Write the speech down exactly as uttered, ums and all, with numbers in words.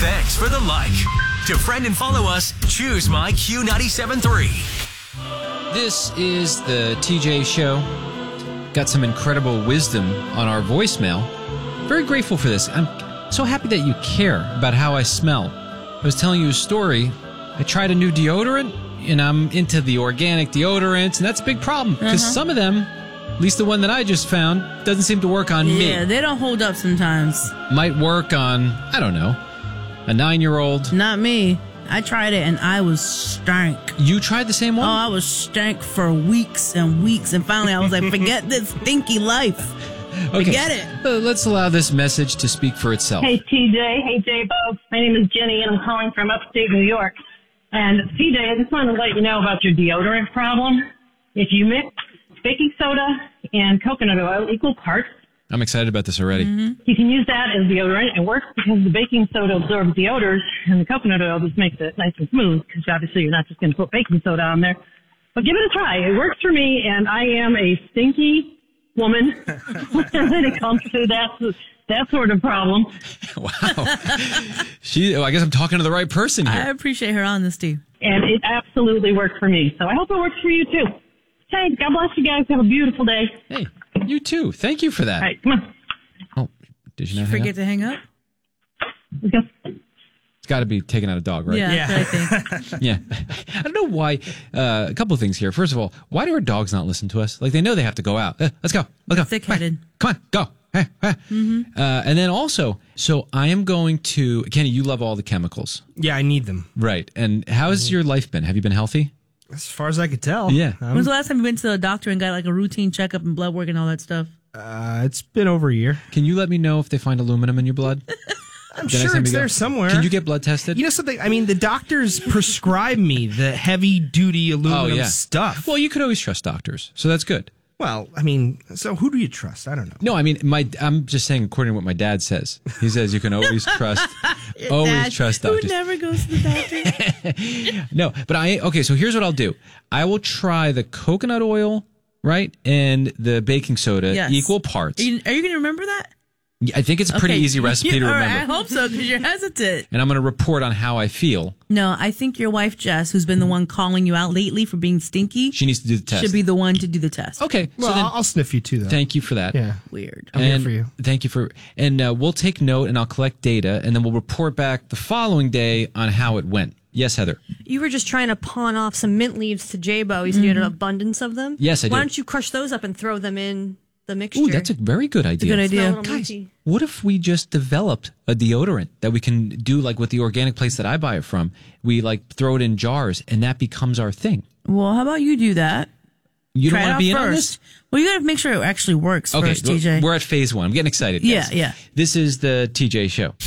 Thanks for the like. To friend and follow us, choose My Q ninety-seven point three. This is the T J Show. Got some incredible wisdom on our voicemail. Very grateful for this. I'm so happy that you care about how I smell. I was telling you a story. I tried a new deodorant, and I'm into the organic deodorants, and that's a big problem because uh-huh. some of them, at least the one that I just found, doesn't seem to work on yeah, me. Yeah, they don't hold up sometimes. Might work on, I don't know, a nine-year-old. Not me. I tried it, and I was stank. You tried the same one? Oh, I was stank for weeks and weeks, and finally I was like, forget this stinky life. Okay. Forget it. Uh, let's allow this message to speak for itself. Hey, T J. Hey, J-Bo. My name is Jenny, and I'm calling from upstate New York. And, T J, I just wanted to let you know about your deodorant problem. If you mix baking soda and coconut oil equal parts, I'm excited about this already. Mm-hmm. You can use that as deodorant. It works because the baking soda absorbs the odors, and the coconut oil just makes it nice and smooth, because obviously you're not just going to put baking soda on there. But give it a try. It works for me, and I am a stinky woman when it comes to that that sort of problem. Wow. She, I guess I'm talking to the right person here. I appreciate her honesty. And it absolutely works for me. So I hope it works for you, too. Hey, God bless you guys. Have a beautiful day. Hey, you too. Thank you for that. All right, come on. Oh, did you not Forget hang up? to hang up? It's got to be taking out a dog, right? Yeah, yeah. I think. Yeah. I don't know why. Uh, a couple of things here. First of all, why do our dogs not listen to us? Like, they know they have to go out. Uh, let's go. Let's go. Thick-headed. Come on, go. Mm-hmm. Uh, and then also, so I am going to, Kenny, you love all the chemicals. Yeah, I need them. Right. And how has your life been? Have you been healthy? As far as I could tell. Yeah. Um, When's the last time you went to the doctor and got like a routine checkup and blood work and all that stuff? Uh, it's been over a year. Can you let me know if they find aluminum in your blood? I'm sure it's there somewhere. Can you get blood tested? You know something? I mean, the doctors prescribe me the heavy-duty aluminum oh, yeah. stuff. Well, you could always trust doctors, so that's good. Well, I mean, so who do you trust? I don't know. No, I mean, my I'm just saying according to what my dad says. He says you can always trust, always dad, trust doctors. Who never goes to the doctor. No, but I, okay, so here's what I'll do. I will try the coconut oil, right, and the baking soda, yes. equal parts. Are you, you going to remember that? I think it's a pretty okay. easy recipe you, to remember. Right, I hope so, because you're hesitant. And I'm going to report on how I feel. No, I think your wife, Jess, who's been the one calling you out lately for being stinky, she needs to do the test. Should be the one to do the test. Okay. Well, so then, I'll sniff you too, though. Thank you for that. Yeah. Weird. I'm and here for you. Thank you for, and uh, we'll take note and I'll collect data and then we'll report back the following day on how it went. Yes, Heather. You were just trying to pawn off some mint leaves to J-Bo. You said you had an abundance of them. Yes, I did. Why don't you crush those up and throw them in the mixture? Ooh, that's a very good idea. It's a good idea. Guys, what if we just developed a deodorant that we can do like with the organic place that I buy it from? We like throw it in jars and that becomes our thing. Well, how about you do that? You Try don't want to be in first. on this? Well, you got to make sure it actually works okay, first, T J. We're at phase one. I'm getting excited. Yeah, guys. yeah. This is the T J Show.